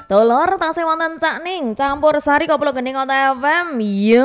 Dulur tasih wonten Cak Ning campur sari koplo gening Kota FM.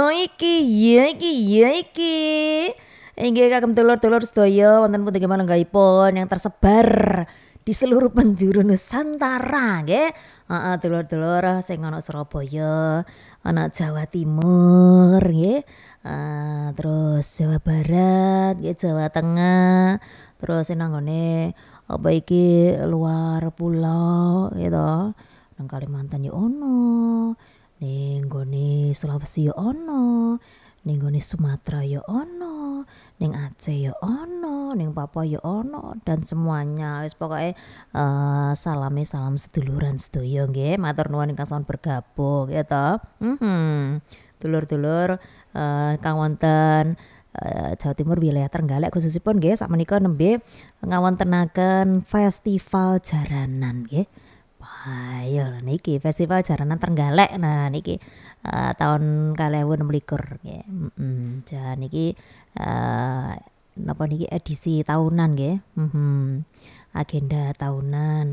Ya iki. Inggih kagem dulur-dulur sedaya wonten pundi manunggalipun yang tersebar di seluruh penjuru Nusantara nggih. Heeh dulur-dulur sing ana Surabaya, ana Jawa Timur nggih. Terus Jawa Barat, nggih Jawa Tengah. Terus sing nanggone apa iki luar pulau gitu. Nang Kalimantan ya ono, ning nggone Sulawesi ya ono, ning nggone Sumatera ya ono, ning Aceh ya ono, ning Papua ya ono dan semuanya wis pokoke salam seduluran sedaya nggih. Matur nuwun ingkang sampun bergabung ya to. Dulur-dulur kang wonten Jawa Timur wilayah Trenggalek khususipun nggih sakmenika nembe ngawontenaken festival jaranan nggih. Ayo niki festival jaranan Trenggalek. Nah niki tahun 2026 nggih. Jan niki napa niki edisi tahunan nggih. Agenda tahunan.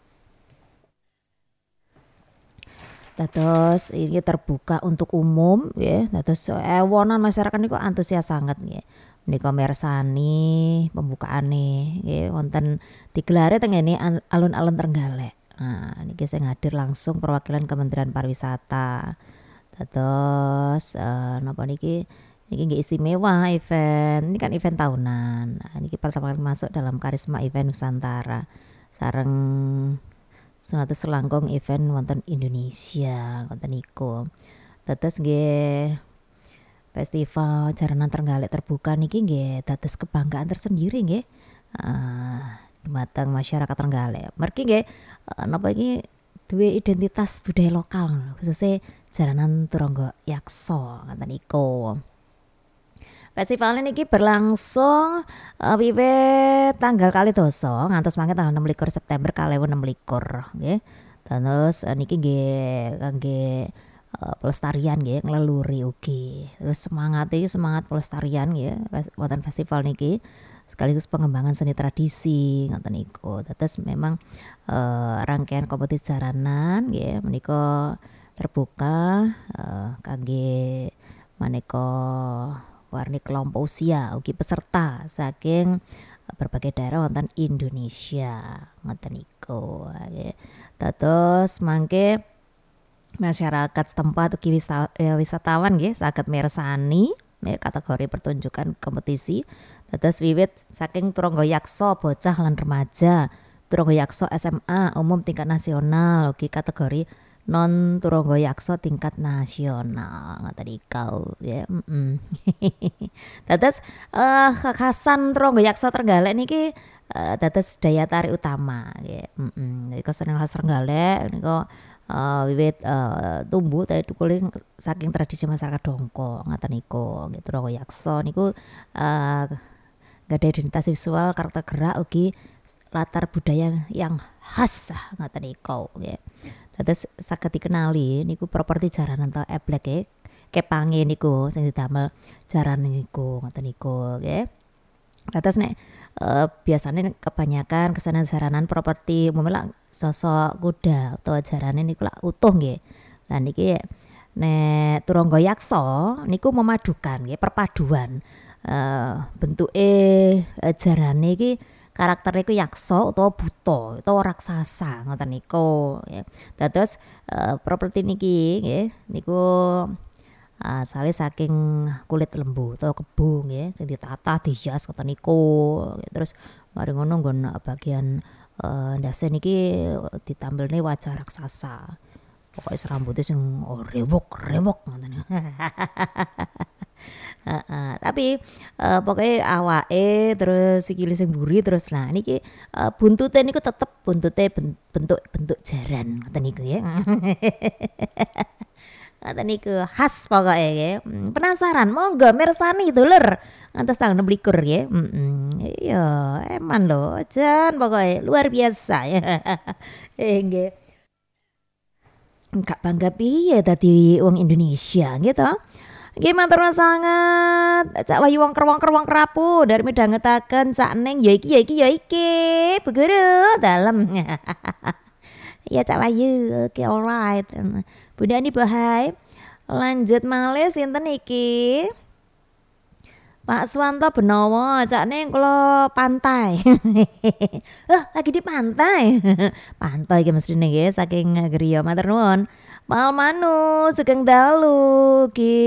Dados ini terbuka untuk umum nggih. Dados ewonan masyarakat niku antusias sanget nggih. Menika mirsani pembukaane nggih wonten digelare teng ngene alun-alun Trenggalek. Nah, niki sing hadir langsung perwakilan Kementerian Pariwisata. Terus napa niki nggih istimewa event. Ini kan event tahunan. Nah, niki pertama kali masuk dalam Karisma Event Nusantara. Sareng senatus selangkung event wonten Indonesia wonten niku. Terus nggih Festival Jaranan Trenggalek terbuka niki nggih dados kebanggaan tersendiri nggih. Dumateng masyarakat Trenggalek. Mergi nggih napa iki duwe identitas budaya lokal khususnya jaranan Turangga Yaksa ngoten niku. Festival niki berlangsung wiwit tanggal 2 ngantos mangke tanggal 26 September 2026 nggih. Terus niki nggih kangge pelestarian nggih ngleluri ugi. Terus semangat pelestarian nggih wonten festival niki sekaligus pengembangan seni tradisi ngoten niku. Terus memang rangkaian kompetisi jaranan nggih menika terbuka kangge maneka warni kelompok usia ugi peserta saking berbagai daerah wonten Indonesia ngoten niku. Terus mangke masyarakat setempat ugi wisatawan nggih saged mirsani kategori pertunjukan kompetisi. Terus wiwit saking Turangga Yaksa bocah lan remaja, Turangga Yaksa SMA umum tingkat nasional ugi kategori non Turangga Yaksa tingkat nasional ngoten niku ya. Terus kekhasan Turangga Yaksa Trenggalek niki dados daya tarik utama nggih. Niku seni khas Trenggalek niku wiwit tumbuh tadi tukule saking tradisi masyarakat Dongko ngoten niku. Nggih Turangga Yaksa niku gak ada identitas visual, karakter gerak ugi latar budaya yang khas ngoten niku nggih. Terus saged dikenali niku properti jaranan ta eblek kepange niku sing didamel jaranan niku ngoten niku nggih. Terus nek biasanya kebanyakan kesenian jaranan properti umumnya sosok kuda atau jaranan niku utuh nggih. Lah niki nek Turangga Yaksa niku memadukan nggih perpaduan bentuke jarane iki karaktere iku yaksa utawa buta utawa raksasa ngoten niku ya. Terus properti niki nggih niku asale saking kulit lembu utawa kebo nggih sing ditata dihias ngoten niku. Terus mari ngono nggon bagian ndase niki ditampilne wajah raksasa. Pokoke rambutnya sing rewok ngoten. Tapi pokoknya awake terus sikile sing mburi terus nah niki buntute niku tetep buntute bentuk jaran ngoten niku ya. Ngoten niku khas pokoke nggih. Penasaran monggo mirsani dulur ngantos tanggal 26 nggih. Iya eman lho jan pokoke luar biasa ya. Nggih. Enggak bangga piye dadi wong Indonesia gitu. Nggih matur sangat Cak Wahyu wongker rapu dari midhangetaken Cak Ning ya iki beguru dalem. Ya Cak Wahyu, oke alright. Bunda ini bahai. Lanjut malih sinten iki? Pak Swanto Benowo, cakne kula pantai. Lagi di pantai. Pantai iki mestine nggih saking griya matur nuwun. Pak Almanu sugeng dalu ki